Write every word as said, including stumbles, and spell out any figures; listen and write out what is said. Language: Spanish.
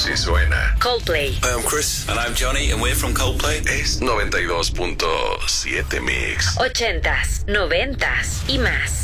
Así suena Coldplay. Hi, I'm Chris. And I'm Johnny, and we're from Coldplay. Es noventa y dos punto siete Mix. Ochentas, noventas y más.